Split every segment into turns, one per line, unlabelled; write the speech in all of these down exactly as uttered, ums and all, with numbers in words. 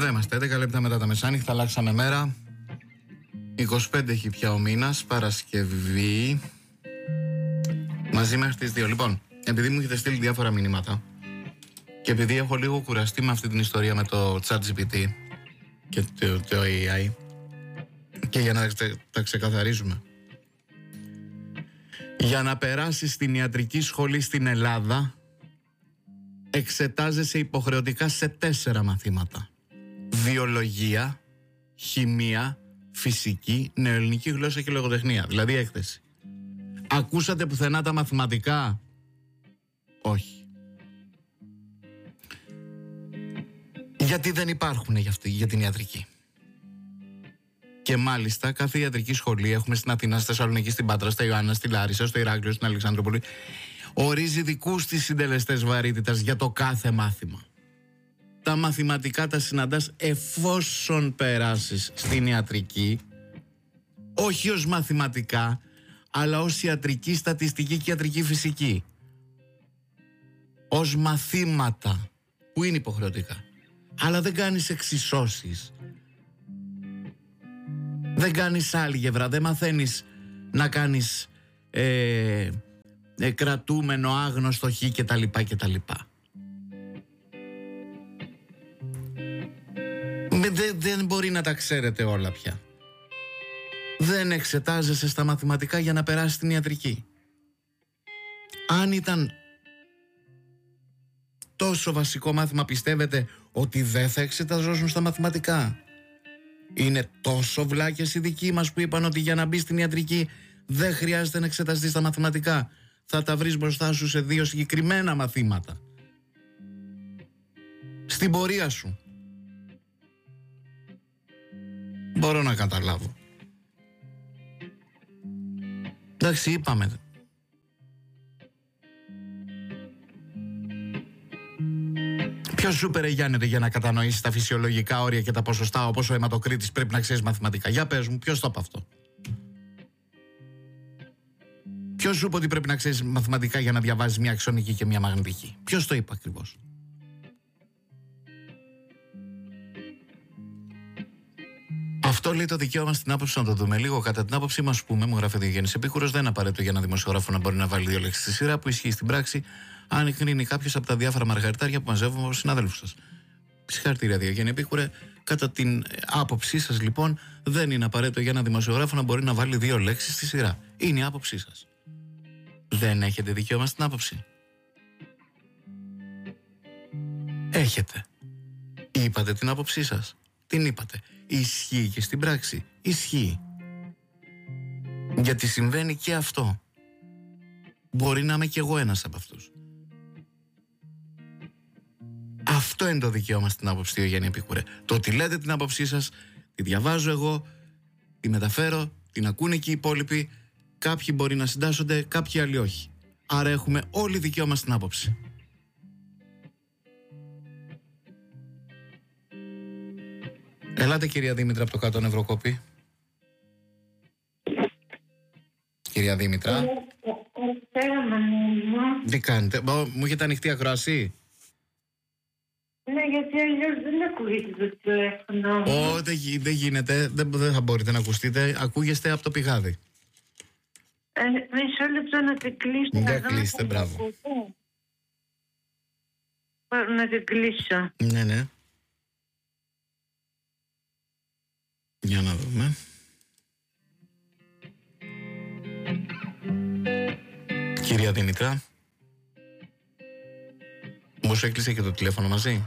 Εδώ είμαστε, έντεκα λεπτά μετά τα μεσάνυχτα, αλλάξαμε μέρα. είκοσι πέντε έχει πια ο μήνας, Παρασκευή. Μαζί μέχρι τις δύο. Λοιπόν, επειδή μου έχετε στείλει διάφορα μηνύματα και επειδή έχω λίγο κουραστεί με αυτή την ιστορία με το ChatGPT και το, το έι άι, και για να τα ξεκαθαρίζουμε, για να περάσεις στην ιατρική σχολή στην Ελλάδα εξετάζεσαι υποχρεωτικά σε τέσσερα μαθήματα: βιολογία, χημεία, φυσική, νεοελληνική γλώσσα και λογοτεχνία, δηλαδή έκθεση. Ακούσατε πουθενά τα μαθηματικά? Όχι. Γιατί δεν υπάρχουν για, αυτή, για την ιατρική. Και μάλιστα κάθε ιατρική σχολή, έχουμε στην Αθήνα, στη Θεσσαλονίκη, στην Πάτρα, στα Ιωάννα, στη Λάρισα, στο Ηράκλειο, στην Αλεξανδρούπολη, ορίζει δικούς της συντελεστές βαρύτητας για το κάθε μάθημα. Τα μαθηματικά τα συναντάς εφόσον περάσεις στην ιατρική, όχι ως μαθηματικά, αλλά ως ιατρική στατιστική και ιατρική φυσική. Ως μαθήματα που είναι υποχρεωτικά. Αλλά δεν κάνεις εξισώσεις. Δεν κάνεις άλγευρα, δεν μαθαίνεις να κάνεις ε, ε, κρατούμενο, άγνωστο, χ και τα λοιπά και τα λοιπά. Δεν, δεν μπορεί να τα ξέρετε όλα πια. Δεν εξετάζεσαι στα μαθηματικά για να περάσεις την ιατρική. Αν ήταν τόσο βασικό μάθημα, πιστεύετε ότι δεν θα εξεταζόσουν στα μαθηματικά? Είναι τόσο βλάκες οι δικοί μας που είπαν ότι για να μπει στην ιατρική δεν χρειάζεται να εξεταστείς στα μαθηματικά. Θα τα βρεις μπροστά σου σε δύο συγκεκριμένα μαθήματα. Στην πορεία σου. Μπορώ να καταλάβω. Εντάξει, είπαμε. Ποιος σου περιγιάνεται για να κατανοήσεις τα φυσιολογικά όρια και τα ποσοστά, όπως ο αιματοκρίτης, πρέπει να ξέρεις μαθηματικά? Για πες μου, ποιος το είπε αυτό? Ποιος σου είπε ότι πρέπει να ξέρεις μαθηματικά για να διαβάζεις μια αξονική και μια μαγνητική? Ποιος το είπε ακριβώς? Αυτό λέει το δικαίωμα στην άποψη να το δούμε λίγο. Κατά την άποψή μας, πούμε, μου γράφει ο Διογέννης Επίκουρος, δεν είναι απαραίτητο για ένα δημοσιογράφο να μπορεί να βάλει δύο λέξεις στη σειρά, που ισχύει στην πράξη αν κρίνει κάποιος από τα διάφορα μαργαριτάρια που μαζεύουμε από συναδέλφους σας. Συγχαρητήρια, Διογέννη Επίκουρε. Κατά την άποψή σας, λοιπόν, δεν είναι απαραίτητο για ένα δημοσιογράφο να μπορεί να βάλει δύο λέξεις στη σειρά. Είναι η άποψή σας. Δεν έχετε δικαίωμα στην άποψη? Έχετε. Είπατε την άποψή σας. Την είπατε. Ισχύει και στην πράξη. Ισχύει. Γιατί συμβαίνει και αυτό. Μπορεί να είμαι κι εγώ ένας από αυτούς. Αυτό είναι το δικαίωμα στην άποψη, Διογέννη Επίκουρε. Το ότι λέτε την άποψή σας, τη διαβάζω εγώ, τη μεταφέρω, την ακούνε και οι υπόλοιποι. Κάποιοι μπορεί να συντάσσονται, κάποιοι άλλοι όχι. Άρα έχουμε όλοι δικαίωμα στην άποψη. Ελάτε, κυρία Δήμητρα, από το κάτω Νευροκόπη. Κυρία Δήμητρα.
Καλησπέρα, Μανώλη.
Τι κάνετε? Μου έχετε ανοιχτή ακροασία?
Ναι, γιατί αλλιώς δεν ακούγεται το τηλέφωνο.
Ω, δεν, δεν γίνεται, δεν, δεν θα μπορείτε να ακουστείτε. Ακούγεστε από το πηγάδι.
Ε, μισό λεπτό να την κλείσω.
Δεν κλείστε, μπράβο.
Να την κλείσω.
Ναι, ναι. Για να δούμε. Κυρία Δήμητρα, όμως έκλεισε και το τηλέφωνο μαζί.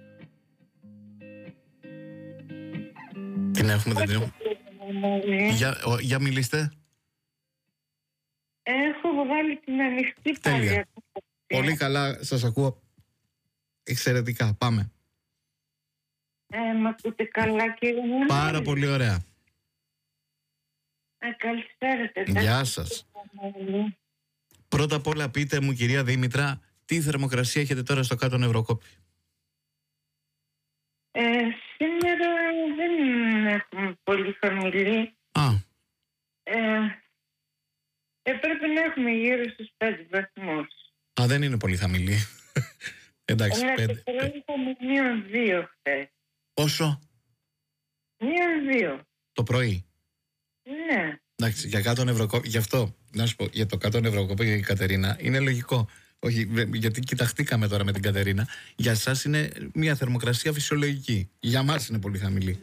Την έχουμε, δεν την έχουμε? Για, ο, για μιλήστε.
Έχω βγάλει την ανοιχτή.
Τέλεια. Πολύ καλά, σας ακούω εξαιρετικά. Πάμε.
Ε, μ' ακούτε καλά, κύριε μου?
Πάρα πολύ ωραία.
Ε, καλησπέρα.
Γεια σας. Πρώτα απ' όλα πείτε μου, κυρία Δήμητρα, τι θερμοκρασία έχετε τώρα στο κάτω Νευροκόπη?
Ε, σήμερα δεν έχουμε πολύ χαμηλή.
Α.
Ε, ε, πρέπει να έχουμε γύρω στους πέντε βαθμούς.
Α, δεν είναι πολύ χαμηλή. Εντάξει,
ναι,
πέντε.
το πρωί είχαμε μείον δύο χθες.
Πόσο?
Μία-δύο.
Το πρωί.
Ναι.
Εντάξει, για κάτω νευροκόπη, γι' αυτό, να σου πω, για το κάτω νευροκόπη για την Κατερίνα είναι λογικό. Όχι, γιατί κοιταχτήκαμε τώρα με την Κατερίνα. Για εσάς είναι μια θερμοκρασία φυσιολογική. Για μας είναι πολύ χαμηλή.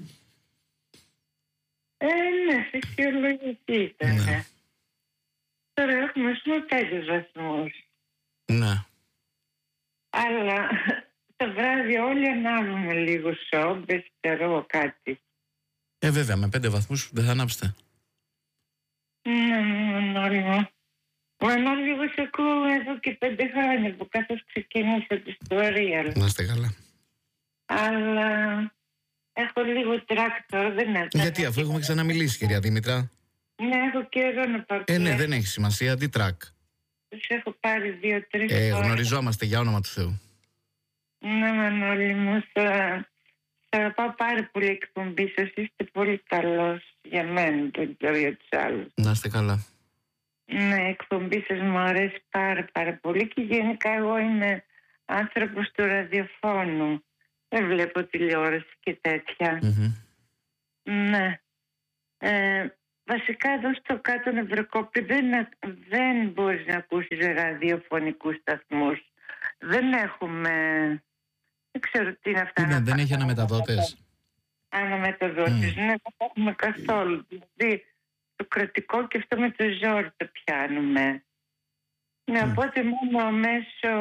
Ε, ναι, φυσιολογική ήταν.
Ναι.
Τώρα έχουμε στους πέντε βαθμούς.
Ναι.
Αλλά το βράδυ όλοι ανάβουμε λίγο σόμπες, ξέρω κάτι.
Ε, βέβαια, με πέντε βαθμούς δεν θα ανάψετε.
Ναι, Μανώλη μου. Μανώλη, εγώ σε ακούω εδώ και πέντε χρόνια που καθώς ξεκίνησα την ιστορία.
Να είστε καλά.
Αλλά έχω λίγο τράκτορ, δεν έχω.
Γιατί, αφού έχουμε ξαναμιλήσει, κυρία Δήμητρα.
Ναι, έχω καιρό να πάρω.
Ε, ναι, δεν έχει σημασία. Τι τρακ.
Τους έχω πάρει δύο-τρεις
Ε,
φορές.
γνωριζόμαστε, για όνομα του Θεού.
Ναι, Μανώλη μου, θα, θα αγαπάω πάρα πολύ εκπομπή σας. Είστε πολύ καλός για μένα, δεν ξέρω για τους άλλους.
Να είστε καλά.
Ναι, η εκπομπή σας μου αρέσει πάρα πάρα πολύ και γενικά εγώ είμαι άνθρωπος του ραδιοφώνου. Δεν βλέπω τηλεόραση και τέτοια.
Mm-hmm.
Ναι. Ε, βασικά εδώ στο κάτω Νευροκόπη δεν, δεν μπορείς να ακούσεις ραδιοφωνικούς σταθμούς. Δεν έχουμε... Δεν ξέρω τι είναι αυτά.
Είναι, δεν έχει αναμεταδότες.
Αναμεταδότες,
Mm.
ναι, δεν έχουμε καθόλου. Δηλαδή το κρατικό και αυτό με το ζόρι το πιάνουμε. Ναι,
Mm.
οπότε μόνο μέσω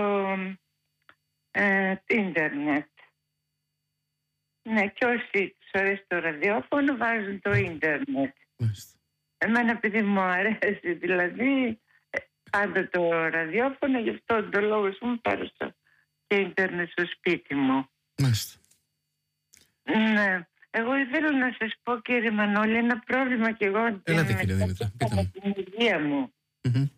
ε, ίντερνετ. Ναι, και όσοι τους αρέσει το ραδιόφωνο βάζουν το ίντερνετ.
Μάλιστα.
Εμένα επειδή μου αρέσει δηλαδή πάντα το ραδιόφωνο, γι' αυτό το λόγο μου πάρωσα και ίντερνετ στο σπίτι μου.
Μάλιστα.
Ναι. Εγώ ήθελα να σας πω, κύριε Μανώλη, ένα πρόβλημα και εγώ...
Έλατε, κύριε Δήμητρα, πείτε μου.
...την υγεία μου.
Mm-hmm.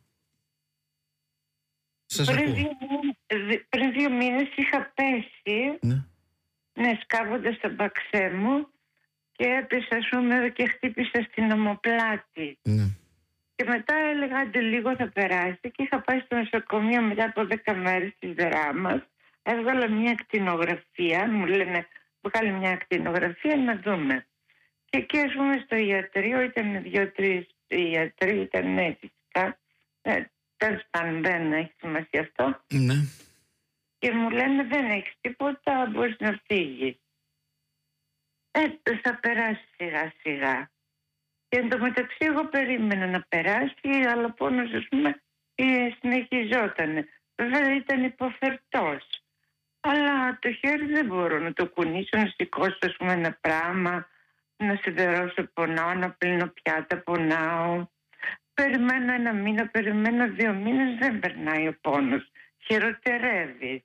Σας
πριν,
ακούω.
δύο, μήνες, πριν δύο μήνες είχα πέσει,
Ναι.
ναι, σκάβοντας το μπαξέ μου και έπεσα, ας πούμε, και χτύπησα στην ομοπλάτη.
Ναι.
Και μετά έλεγα, άντε λίγο θα περάσει και είχα πάει στο νοσοκομείο μετά από δέκα μέρες της δράμας. Έβγαλα μια ακτινογραφία, μου λένε βγάλει μια ακτινογραφία να δούμε. Και εκεί, ας πούμε, στο ιατρείο ήταν δύο-τρεις ιατροί, ήταν ναι, φυσικά. Ε, τέλος πάντων, δεν έχει σημασία αυτό.
Ναι.
Και μου λένε δεν έχεις τίποτα, μπορείς να φύγεις. Ε, θα περάσει σιγά σιγά. Και εν τω μεταξύ εγώ περίμενα να περάσει, αλλά ο πόνος, ας πούμε, συνεχιζόταν. Βέβαια ήταν υποφερτός. Αλλά το χέρι δεν μπορώ να το κουνήσω, να σηκώσω, ας πούμε, ένα πράγμα, να σιδερώσω, πονάω, να πλύνω πιάτα, πονάω. Περιμένω ένα μήνα, περιμένω δύο μήνες, δεν περνάει ο πόνος. Χειροτερεύει.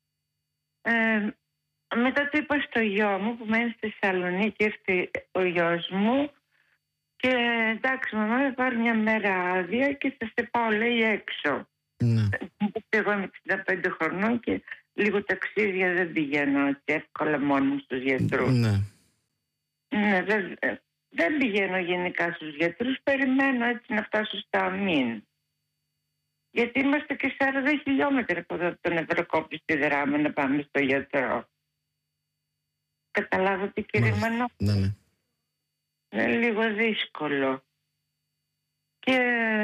Ε, μετά το είπα στο γιο μου που μένει στη Θεσσαλονίκη, ήρθε ο γιος μου και εντάξει, μαμά, θα πάρω μια μέρα άδεια και θα σε πάω, λέει, έξω.
Ναι.
Εγώ είμαι εξήντα πέντε χρονών και λίγο ταξίδια δεν πηγαίνω έτσι εύκολα μόνο μου στους γιατρούς.
Ναι.
Ναι, δεν, δεν πηγαίνω γενικά στους γιατρούς, περιμένω έτσι να φτάσω στα αμήν. Γιατί είμαστε και σαράντα χιλιόμετρα από εδώ τον Νευροκόπη στη Δράμα να πάμε στο γιατρό. Καταλάβατε, κύριε Μανώ.
Ναι, ναι.
Είναι λίγο δύσκολο. Και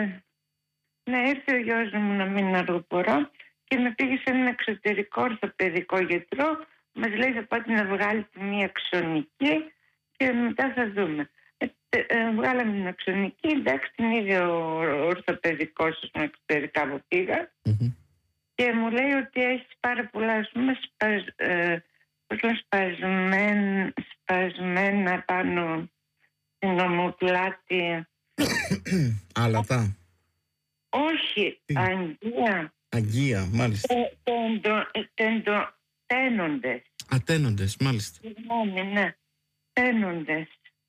ναι, ήρθε ο γιος μου να μην αργοπορώ και με πήγε σε έναν εξωτερικό ορθοπαιδικό γιατρό. Μας λέει θα πάτε να βγάλετε μία αξονική και μετά θα δούμε. Ε, ε, βγάλαμε την αξονική, εντάξει, την είδε ο ορθοπαιδικός στον εξωτερικά που πήγα.
Mm-hmm.
Και μου λέει ότι έχει πάρα πολλά, ας πούμε, σπασ, ε, σπασμένα, σπασμένα πάνω στην ομοπλάτη.
Άλατα.
Όχι,
Τι?
αγγεία.
Αγγεία, μάλιστα.
Τέντο, τένοντες.
Ατένοντες, μάλιστα.
Συγγνώμη, ναι. Τένοντες.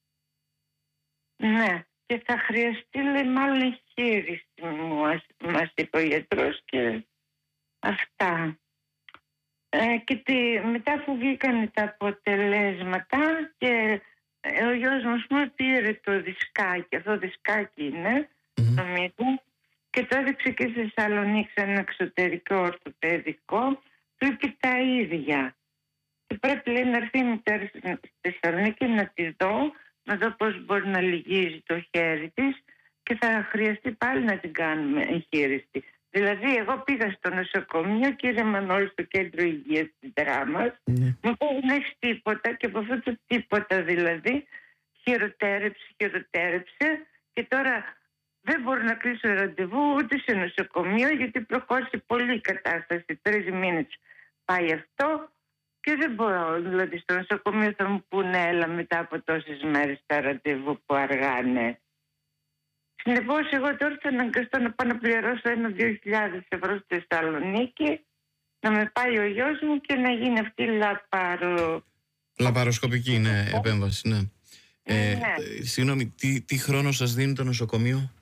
Ναι. Και θα χρειαστεί, λέει, μάλλον χείριση, μας είπε ο γιατρός και αυτά. Ε, και τη, μετά που βγήκαν τα αποτελέσματα και ε, ο γιος μου πήρε το δισκάκι, αυτό δισκάκι είναι,
Mm-hmm.
νομίζω, και το έδειξε και στη Θεσσαλονίκη σε ένα εξωτερικό ορθοπαιδικό, του είπε τα ίδια. Και πρέπει, λέει, να έρθει η μητέρα στη Θεσσαλονίκη να τη δω, να δω πώς μπορεί να λυγίζει το χέρι της και θα χρειαστεί πάλι να την κάνουμε εγχείρηση. Δηλαδή, εγώ πήγα στο νοσοκομείο, κύριε Μανώλη, στο κέντρο υγείας της Δράμας,
Ναι.
μου είπα δεν έχει τίποτα και από αυτό το τίποτα δηλαδή χειροτέρεψε, χειροτέρεψε και τώρα δεν μπορώ να κλείσω ραντεβού ούτε σε νοσοκομείο γιατί προχώρησε πολύ η κατάσταση. Τρεις μήνες πάει αυτό και δεν μπορώ. Δηλαδή, στο νοσοκομείο θα μου πούνε έλα μετά από τόσες μέρες τα ραντεβού που αργάνε. Συνεπώς, εγώ τώρα θα αναγκαστώ να πάω να πληρώσω ένα-δύο χιλιάδες ευρώ στη Θεσσαλονίκη, να με πάει ο γιος μου και να γίνει αυτή η λαπαρο...
Λαπαροσκοπική, ναι, επέμβαση, ναι. Ε,
Ναι.
Συγγνώμη, τι, τι χρόνο σας δίνει το νοσοκομείο?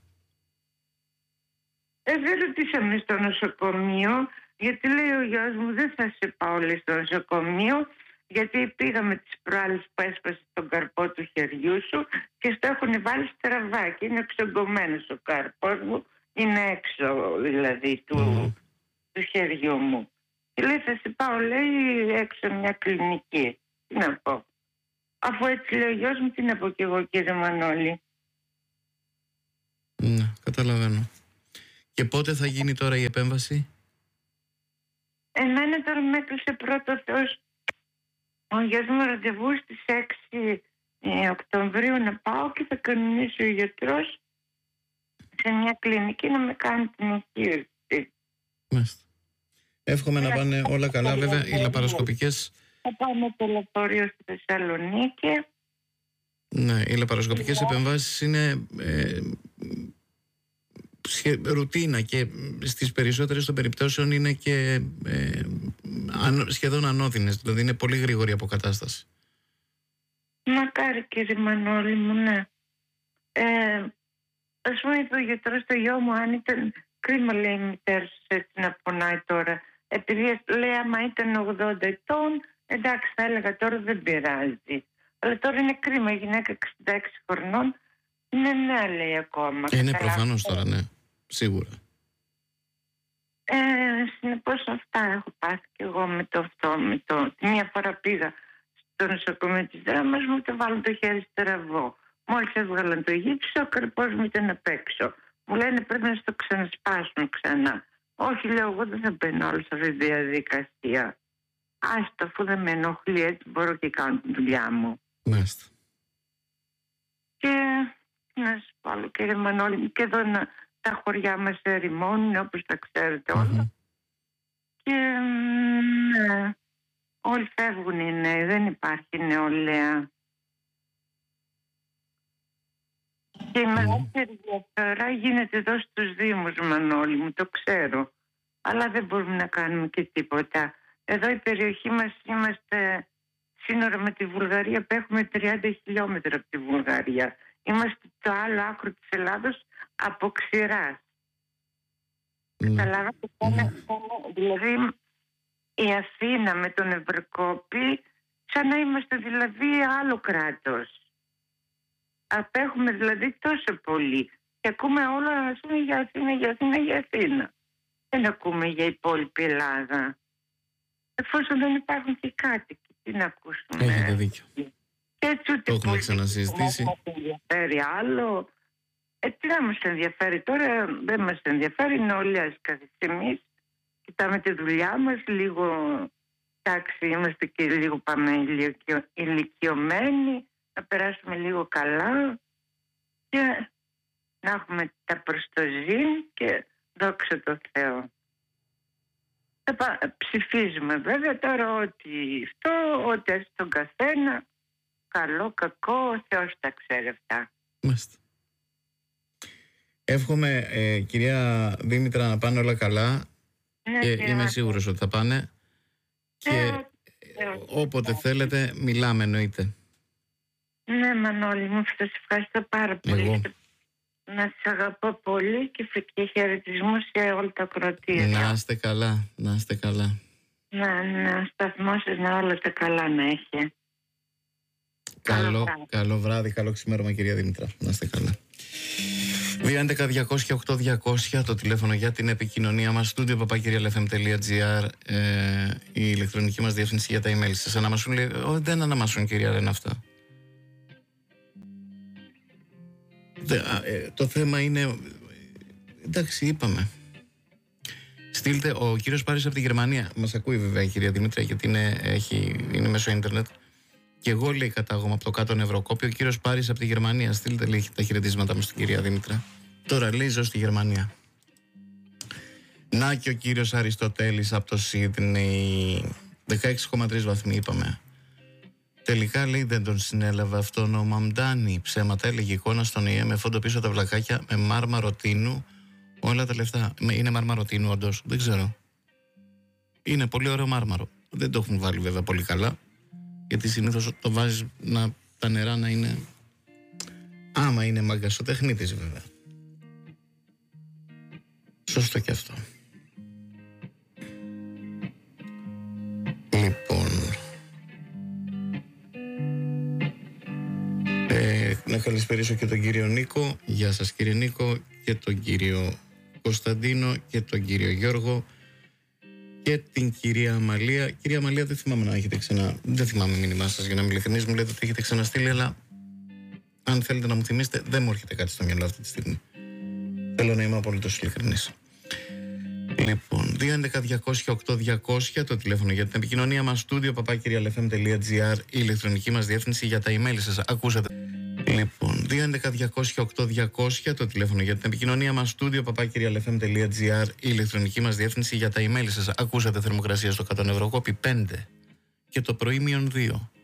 Ε, δεν ρωτήσαμε στο νοσοκομείο, γιατί λέει ο γιος μου δεν θα σε πάω λέει, στο νοσοκομείο, γιατί πήγαμε τις προάλλες που έσπασε τον καρπό του χεριού σου και στο έχουν βάλει στραβά και είναι εξογκωμένος ο καρπός μου, είναι έξω δηλαδή του,
Mm.
του χεριού μου. Και λέει θα σε πάω λέει έξω μια κλινική. Τι να πω. Αφού έτσι λέει ο γιος μου, τι να πω κι εγώ κύριε Μανώλη.
Ναι, καταλαβαίνω. Και πότε θα γίνει τώρα η επέμβαση?
Εμένα τώρα με έκλεισε πρώτο Θεός ο γιος μου ραντεβού στις έξι ε, Οκτωβρίου να πάω και θα κανονίσει ο γιατρός σε μια κλινική να με κάνει την εγχείρηση.
Μάλιστα. Εύχομαι να πάνε όλα καλά. Βέβαια, οι λαπαροσκοπικές...
Θα πάω με το λεωφορείο στη Θεσσαλονίκη.
Ναι, οι λαπαροσκοπικές επεμβάσεις είναι ε, σχε, ρουτίνα και στις περισσότερες των περιπτώσεων είναι και ε, αν, σχεδόν ανώδυνες, δηλαδή είναι πολύ γρήγορη αποκατάσταση.
Μακάρι κύριε Μανώλη μου, ναι. Ε, ας πούμε είπε ο γιατρός στο γιο μου αν ήταν κρίμα λέει η μητέρα σου έτσι να πονάει τώρα. Επειδή λέει άμα ήταν ογδόντα ετών εντάξει θα έλεγα τώρα δεν πειράζει. Αλλά τώρα είναι κρίμα η γυναίκα εξήντα έξι χρονών είναι νέα λέει ακόμα.
Είναι προφανώς τώρα, ναι, σίγουρα.
Ε, συνεπώς αυτά έχω πάθει και εγώ με το αυτό. Με το... Μία φορά πήγα στο νοσοκομείο της Δράμας μου το βάλουν το χέρι στραβό. Μόλις έβγαλαν το γύψο, ο καρπός μου ήταν απ' έξω. Μου λένε πρέπει να στο ξανασπάσουν ξανά. Όχι, λέω, εγώ δεν θα μπαίνω όλη σε αυτή τη διαδικασία. Άστο, αφού δεν με ενοχλεί έτσι, μπορώ και κάνω τη δουλειά μου.
Μάλιστα.
Και να σας πω άλλο, κύριε Μανώλη, και εδώ να, τα χωριά μας ερημώνουν, όπως τα ξέρετε όλα.
Mm-hmm.
Και ναι, όλοι φεύγουν οι νέοι, δεν υπάρχει νεολαία. Και η μεγαλύτερη διαφορά γίνεται εδώ στους Δήμους, Μανώλη μου, το ξέρω. Αλλά δεν μπορούμε να κάνουμε και τίποτα. Εδώ η περιοχή μας είμαστε σύνορα με τη Βουλγαρία που έχουμε τριάντα χιλιόμετρα από τη Βουλγαρία. Είμαστε το άλλο άκρο της Ελλάδος από ξηράς. Καταλάβατε, δηλαδή η Αθήνα με τον Ευρωκόπη σαν να είμαστε δηλαδή άλλο κράτος. Απέχουμε δηλαδή τόσο πολύ και ακούμε όλα να πούμε για Αθήνα, για Αθήνα, για Αθήνα. Δεν ακούμε για υπόλοιπη Ελλάδα. Εφόσον δεν υπάρχουν και κάτοικοι, τι να ακούσουμε.
Έχετε δίκιο.
Και έτσι ούτε
το έχουμε ξανασυζητήσει.
Δεν μας ενδιαφέρει άλλο. Ε, τι να μας ενδιαφέρει τώρα, δεν μας ενδιαφέρει, είναι όλοι ας εμείς. Κοιτάμε τη δουλειά μας, λίγο, εντάξει, είμαστε και λίγο πάμε ηλικιο, ηλικιωμένοι, να περάσουμε λίγο καλά και να έχουμε τα προστοζήν και δόξα τω Θεώ. Ψηφίζουμε βέβαια τώρα ότι αυτό, ότι ας τον καθένα, καλό, κακό, ο Θεός τα ξέρει αυτά.
Μάλιστα. Εύχομαι, ε, κυρία Δήμητρα, να πάνε όλα καλά.
Ναι,
και
και
είμαι
να...
σίγουρος ότι θα πάνε. Και
ε, ε,
όποτε θέλετε, μιλάμε, εννοείται.
Ναι, Μανώλη μου, σας ευχαριστώ πάρα πολύ.
Εγώ.
Να σας αγαπώ πολύ και χαιρετισμούς σε όλα τα ακροατήρια.
Να είστε καλά, να είστε καλά.
Να, να, ο σταθμός σας να όλα τα καλά να έχει.
Καλό,
Καλό
καλό βράδυ, καλό ξημέρωμα, κυρία Δήμητρα. Να είστε καλά. δύο έντεκα διακόσια οκτώ διακόσια το τηλέφωνο για την επικοινωνία μας. Studio παπάκυριαλεφm τελεία gr, ε, η ηλεκτρονική μας διεύθυνση για τα email σας. Αναμασούν, λέει, ό, δεν αναμασούν, κυρία Ρένα, αυτά. Δε, ε, το θέμα είναι, εντάξει, είπαμε. Στείλτε, ο κύριος Πάρης από τη Γερμανία, μας ακούει βέβαια η κυρία Δημήτρια, γιατί είναι, έχει, είναι μέσω ίντερνετ. Και εγώ, λέει, κατάγομαι από το κάτω Νευροκόπιο. Ο κύριος Πάρης από τη Γερμανία. Στείλτε, λέει, τα χαιρετίσματα μου στην κυρία Δήμητρα. Τώρα, λέει, ζω στη Γερμανία. Να και ο κύριος Αριστοτέλης από το Σίδνεϊ. δεκαέξι κόμμα τρία βαθμοί, είπαμε. Τελικά, λέει, δεν τον συνέλαβε αυτόν ο Μαμντάνη. Ψέματα, έλεγε εικόνα στον ΙΕ με φόντο πίσω τα βλακάκια με μάρμαρο τίνου. Όλα τα λεφτά. Είναι μάρμαρο τίνου, όντως. Δεν ξέρω. Είναι πολύ ωραίο μάρμαρο. Δεν το έχουν βάλει βέβαια πολύ καλά. Γιατί συνήθως το βάζεις να, τα νερά να είναι, άμα είναι μαγκασοτεχνίτης βέβαια. Σωστό και αυτό. Λοιπόν, ε, να καλησπερίσω και τον κύριο Νίκο. Γεια σας κύριε Νίκο. Και τον κύριο Κωνσταντίνο και τον κύριο Γιώργο και την κυρία Αμαλία. Κυρία Αμαλία, δεν θυμάμαι να έχετε ξανά. Δεν θυμάμαι μήνυμά σας για να είμαι ειλικρινής. Μου λέτε ότι έχετε ξαναστείλει, αλλά αν θέλετε να μου θυμίσετε, δεν μου έρχεται κάτι στο μυαλό αυτή τη στιγμή. Θέλω να είμαι απολύτως ειλικρινής. Λοιπόν, δύο έντεκα διακόσια οκτώ διακόσια το τηλέφωνο για την επικοινωνία μας. Studio παπάκυριαλεφm τελεία gr, η ηλεκτρονική μας διεύθυνση για τα email σας. Ακούσατε. Λοιπόν, δύο έντεκα διακόσια οκτώ διακόσια το τηλέφωνο για την επικοινωνία μας. Studio παπάκυριαλεφm τελεία gr, η ηλεκτρονική μας διεύθυνση για τα email σας. Ακούσατε θερμοκρασία στο κάτω Νευροκόπη πέντε και το πρωί μείον δύο.